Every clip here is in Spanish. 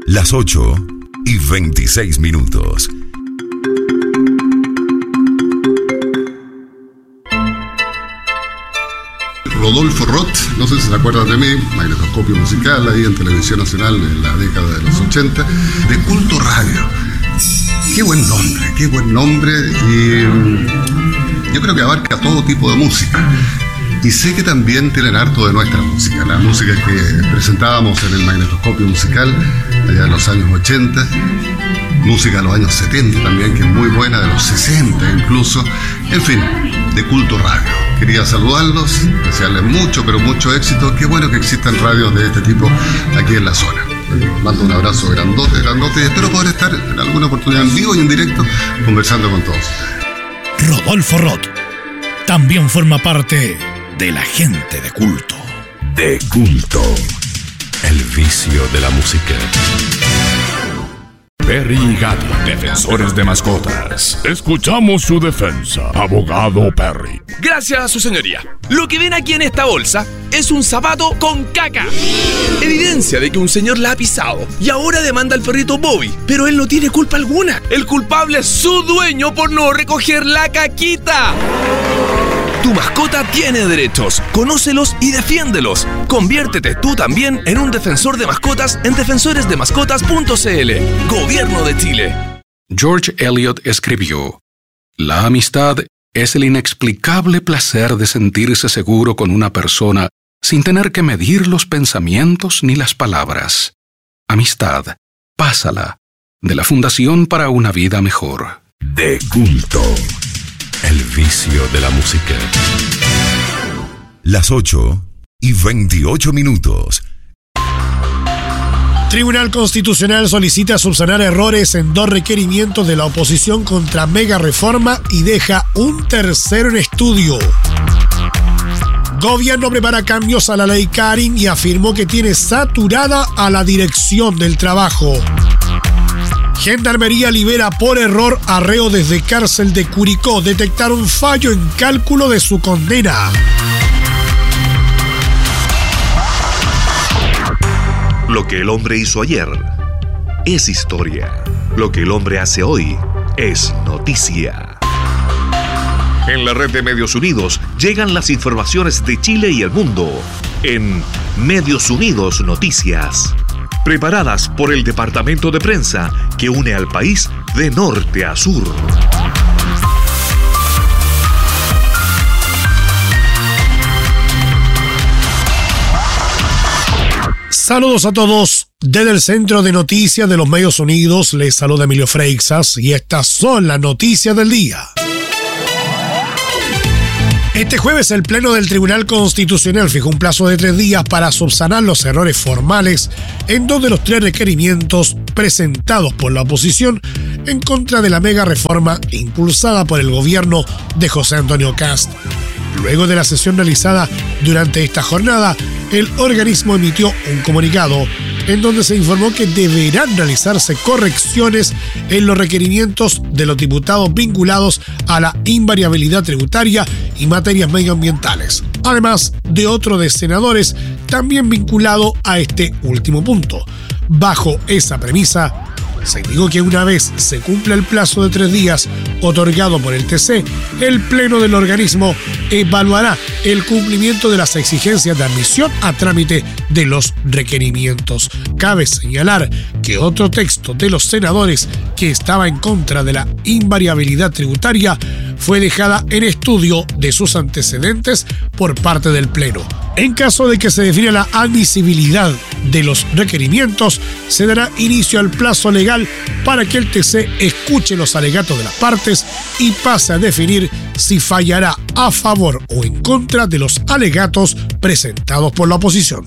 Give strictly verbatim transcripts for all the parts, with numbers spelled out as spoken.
Las ocho y veintiséis minutos. Rodolfo Roth, no sé si se acuerdan de mí, magnetoscopio musical ahí en Televisión Nacional en la década de los ochenta, de Culto Radio. Qué buen nombre, qué buen nombre, y yo creo que abarca todo tipo de música. Y sé que también tienen harto de nuestra música, la música que presentábamos en el magnetoscopio musical allá en los años ochenta, música de los años setenta también, que es muy buena, de los sesenta incluso, en fin, de Culto Radio. Quería saludarlos, desearles mucho, pero mucho éxito. Qué bueno que existan radios de este tipo aquí en la zona. Mando un abrazo grandote, grandote, y espero poder estar en alguna oportunidad en vivo y en directo conversando con todos ustedes. Rodolfo Roth también forma parte de la gente de Culto. De Culto, el vicio de la música. Perry y Gatti, defensores de mascotas. Escuchamos su defensa, abogado Perry. Gracias, su señoría. Lo que ven aquí en esta bolsa es un zapato con caca. Evidencia de que un señor la ha pisado y ahora demanda al perrito Bobby, pero él no tiene culpa alguna. El culpable es su dueño por no recoger la caquita. Tu mascota tiene derechos, conócelos y defiéndelos. Conviértete tú también en un defensor de mascotas en defensores de mascotas punto c l. Gobierno de Chile. George Eliot escribió: la amistad es el inexplicable placer de sentirse seguro con una persona sin tener que medir los pensamientos ni las palabras. Amistad, pásala, de la Fundación para una Vida Mejor. De Culto, el vicio de la música. Las ocho y veintiocho minutos. Tribunal Constitucional solicita subsanar errores en dos requerimientos de la oposición contra mega reforma y deja un tercero en estudio. Gobierno prepara cambios a la ley Karin y afirmó que tiene saturada a la dirección del trabajo. Gendarmería libera por error a reo desde cárcel de Curicó. Detectaron fallo en cálculo de su condena. Lo que el hombre hizo ayer es historia. Lo que el hombre hace hoy es noticia. En la red de Medios Unidos llegan las informaciones de Chile y el mundo en Medios Unidos Noticias. Preparadas por el departamento de prensa que une al país de norte a sur. Saludos a todos. Desde el Centro de Noticias de los Medios Unidos les saluda Emilio Freixas y estas son las noticias del día. Este jueves el Pleno del Tribunal Constitucional fijó un plazo de tres días para subsanar los errores formales en dos de los tres requerimientos presentados por la oposición en contra de la mega reforma impulsada por el gobierno de José Antonio Kast. Luego de la sesión realizada durante esta jornada, el organismo emitió un comunicado en donde se informó que deberán realizarse correcciones en los requerimientos de los diputados vinculados a la invariabilidad tributaria y materias medioambientales, además de otro de senadores también vinculado a este último punto. Bajo esa premisa, se indicó que una vez se cumpla el plazo de tres días otorgado por el T C, el Pleno del organismo evaluará el cumplimiento de las exigencias de admisión a trámite de los requerimientos. Cabe señalar que otro texto de los senadores que estaba en contra de la invariabilidad tributaria fue dejada en estudio de sus antecedentes por parte del Pleno. En caso de que se defina la admisibilidad de los requerimientos, se dará inicio al plazo legal para que el T C escuche los alegatos de las partes y pase a definir si fallará a favor o en contra de los alegatos presentados por la oposición.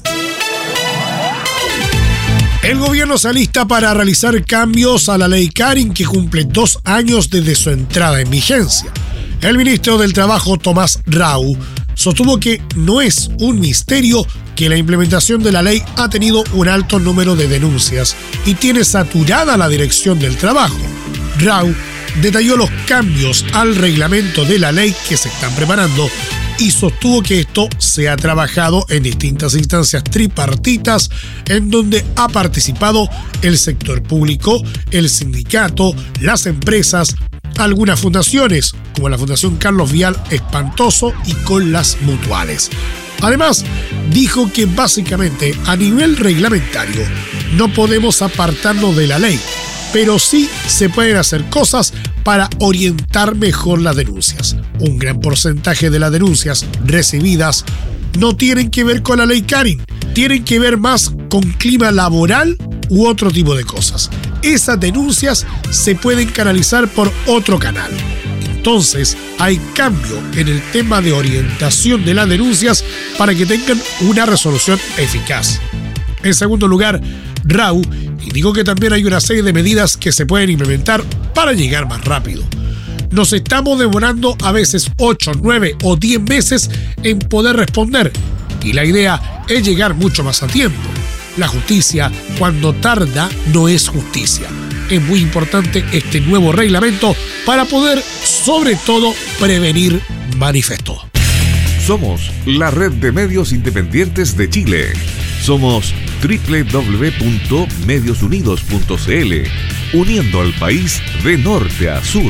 El gobierno se alista para realizar cambios a la ley Karin, que cumple dos años desde su entrada en vigencia. El ministro del Trabajo, Tomás Rau, sostuvo que no es un misterio que la implementación de la ley ha tenido un alto número de denuncias y tiene saturada la dirección del trabajo. Rau detalló los cambios al reglamento de la ley que se están preparando y sostuvo que esto se ha trabajado en distintas instancias tripartitas en donde ha participado el sector público, el sindicato, las empresas, algunas fundaciones, como la Fundación Carlos Vial Espantoso, y con las mutuales. Además, dijo que básicamente a nivel reglamentario no podemos apartarnos de la ley, pero sí se pueden hacer cosas para orientar mejor las denuncias. Un gran porcentaje de las denuncias recibidas no tienen que ver con la ley Carin, tienen que ver más con clima laboral u otro tipo de cosas. Esas denuncias se pueden canalizar por otro canal. Entonces, hay cambio en el tema de orientación de las denuncias para que tengan una resolución eficaz. En segundo lugar, Rau indicó que también hay una serie de medidas que se pueden implementar para llegar más rápido. Nos estamos demorando a veces ocho, nueve o diez meses en poder responder, y la idea es llegar mucho más a tiempo. La justicia, cuando tarda, no es justicia. Es muy importante este nuevo reglamento para poder, sobre todo, prevenir, manifestó. Somos la red de medios independientes de Chile. Somos doble u doble u doble u punto medios unidos punto c l, uniendo al país de norte a sur.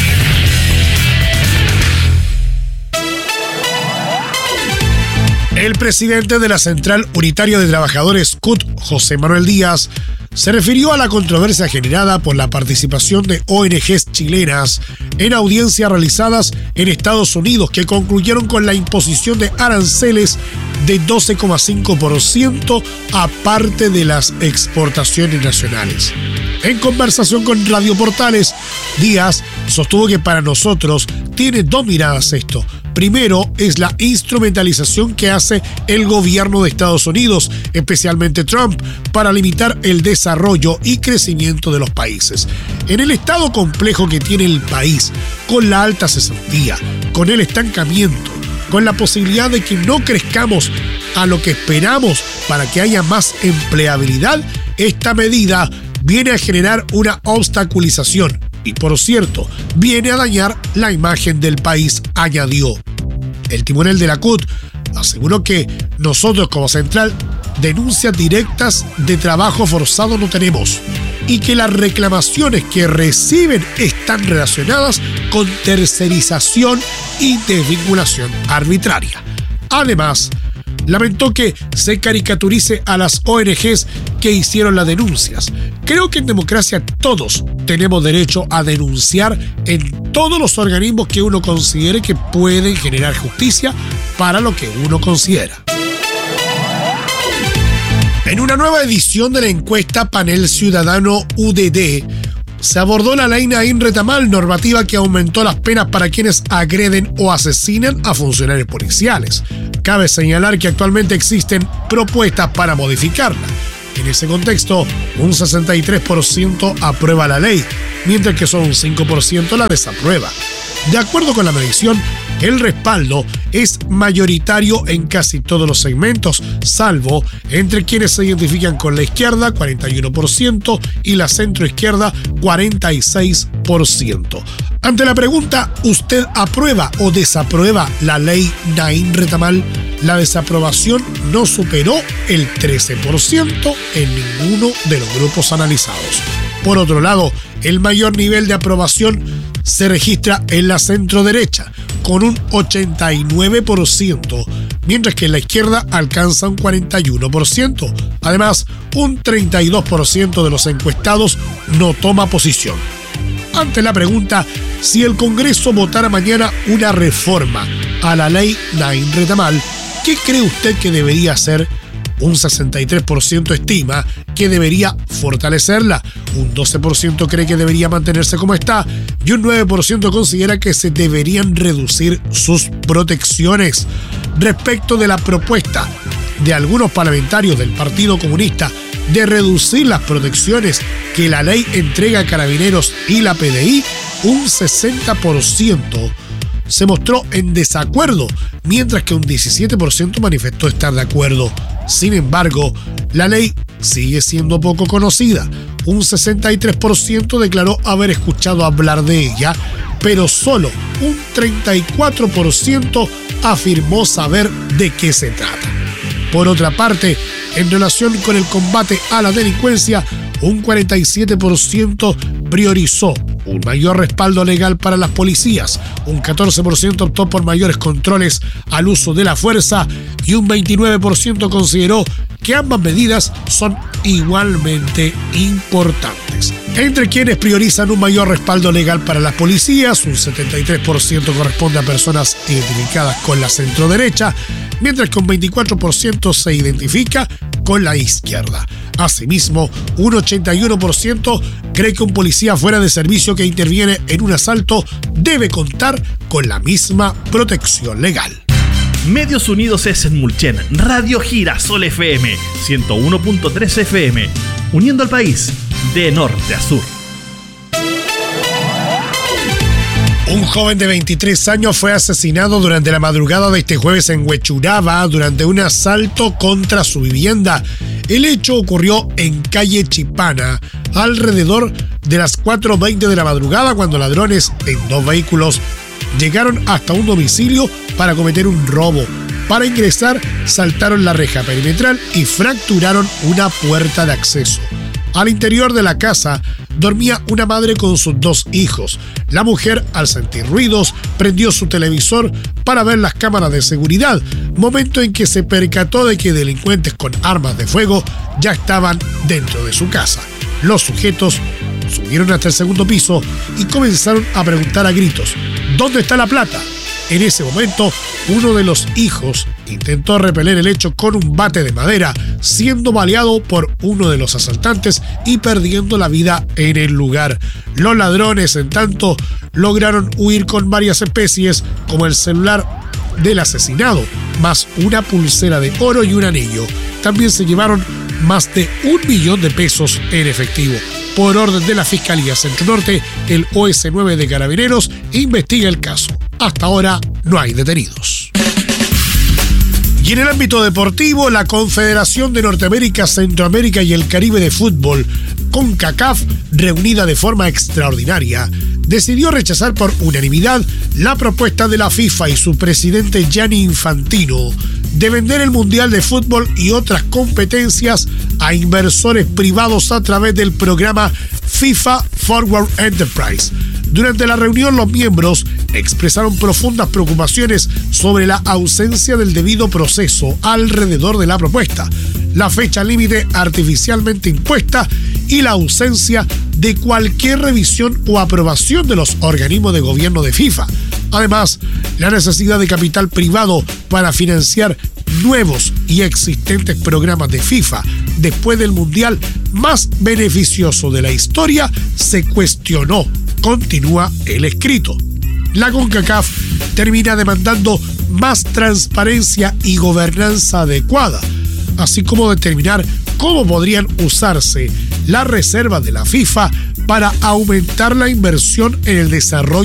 El presidente de la Central Unitaria de Trabajadores C U T, José Manuel Díaz, se refirió a la controversia generada por la participación de O N Ges chilenas en audiencias realizadas en Estados Unidos que concluyeron con la imposición de aranceles de doce coma cinco por ciento aparte de las exportaciones nacionales. En conversación con Radio Portales, Díaz sostuvo que para nosotros tiene dos miradas esto. Primero es la instrumentalización que hace el gobierno de Estados Unidos, especialmente Trump, para limitar el desarrollo y crecimiento de los países. En el estado complejo que tiene el país, con la alta cesantía, con el estancamiento, con la posibilidad de que no crezcamos a lo que esperamos para que haya más empleabilidad, esta medida viene a generar una obstaculización y, por cierto, viene a dañar la imagen del país, añadió. El timonel de la C U T aseguró que nosotros como central denuncias directas de trabajo forzado no tenemos y que las reclamaciones que reciben están relacionadas con tercerización y desvinculación arbitraria. Además, lamentó que se caricaturice a las O N Ges que hicieron las denuncias. Creo que en democracia todos tenemos derecho a denunciar en todos los organismos que uno considere que pueden generar justicia para lo que uno considera. En una nueva edición de la encuesta Panel Ciudadano U D D, se abordó la ley Naín Retamal, normativa que aumentó las penas para quienes agreden o asesinan a funcionarios policiales. Cabe señalar que actualmente existen propuestas para modificarla. En ese contexto, un sesenta y tres por ciento aprueba la ley, mientras que solo un cinco por ciento la desaprueba. De acuerdo con la medición, el respaldo es mayoritario en casi todos los segmentos, salvo entre quienes se identifican con la izquierda, cuarenta y uno por ciento, y la centroizquierda, cuarenta y seis por ciento. Ante la pregunta, ¿usted aprueba o desaprueba la ley Naín Retamal? La desaprobación no superó el trece por ciento en ninguno de los grupos analizados. Por otro lado, el mayor nivel de aprobación se registra en la centroderecha, con un ochenta y nueve por ciento, mientras que en la izquierda alcanza un cuarenta y uno por ciento. Además, un treinta y dos por ciento de los encuestados no toma posición. Ante la pregunta si el Congreso votara mañana una reforma a la ley Naín Retamal, ¿qué cree usted que debería hacer? Un sesenta y tres por ciento estima que debería fortalecerla, un doce por ciento cree que debería mantenerse como está y un nueve por ciento considera que se deberían reducir sus protecciones. Respecto de la propuesta de algunos parlamentarios del Partido Comunista de reducir las protecciones que la ley entrega a Carabineros y la P D I, un sesenta por ciento se mostró en desacuerdo, mientras que un diecisiete por ciento manifestó estar de acuerdo. Sin embargo, la ley sigue siendo poco conocida. Un sesenta y tres por ciento declaró haber escuchado hablar de ella, pero solo un treinta y cuatro por ciento afirmó saber de qué se trata. Por otra parte, en relación con el combate a la delincuencia, un cuarenta y siete por ciento priorizó un mayor respaldo legal para las policías, un catorce por ciento optó por mayores controles al uso de la fuerza y un veintinueve por ciento consideró que ambas medidas son igualmente importantes. Entre quienes priorizan un mayor respaldo legal para las policías, un setenta y tres por ciento corresponde a personas identificadas con la centroderecha, mientras que un veinticuatro por ciento se identifica con la izquierda. Asimismo, un ochenta y uno por ciento cree que un policía fuera de servicio que interviene en un asalto debe contar con la misma protección legal. Medios Unidos es en Mulchen, Radio Girasol F M, ciento uno punto tres F M, uniendo al país de norte a sur. Un joven de veintitrés años fue asesinado durante la madrugada de este jueves en Huechuraba durante un asalto contra su vivienda. El hecho ocurrió en calle Chipana, alrededor de las cuatro veinte de la madrugada, cuando ladrones en dos vehículos llegaron hasta un domicilio para cometer un robo. Para ingresar, saltaron la reja perimetral y fracturaron una puerta de acceso. Al interior de la casa dormía una madre con sus dos hijos. La mujer, al sentir ruidos, prendió su televisor para ver las cámaras de seguridad, momento en que se percató de que delincuentes con armas de fuego ya estaban dentro de su casa. Los sujetos subieron hasta el segundo piso y comenzaron a preguntar a gritos: ¿dónde está la plata? En ese momento, uno de los hijos intentó repeler el hecho con un bate de madera, siendo baleado por uno de los asaltantes y perdiendo la vida en el lugar. Los ladrones, en tanto, lograron huir con varias especies, como el celular del asesinado, más una pulsera de oro y un anillo. También se llevaron más de un millón de pesos en efectivo. Por orden de la Fiscalía Centro Norte, el O S nueve de Carabineros investiga el caso. Hasta ahora no hay detenidos. Y en el ámbito deportivo, la Confederación de Norteamérica, Centroamérica y el Caribe de Fútbol, CONCACAF, reunida de forma extraordinaria, decidió rechazar por unanimidad la propuesta de la FIFA y su presidente Gianni Infantino de vender el Mundial de Fútbol y otras competencias a inversores privados a través del programa FIFA Forward Enterprise. Durante la reunión, los miembros expresaron profundas preocupaciones sobre la ausencia del debido proceso alrededor de la propuesta, la fecha límite artificialmente impuesta y la ausencia de cualquier revisión o aprobación de los organismos de gobierno de FIFA. Además, la necesidad de capital privado para financiar nuevos y existentes programas de FIFA después del Mundial más beneficioso de la historia se cuestionó, continúa el escrito. La CONCACAF termina demandando más transparencia y gobernanza adecuada, así como determinar cómo podrían usarse las reservas de la FIFA para aumentar la inversión en el desarrollo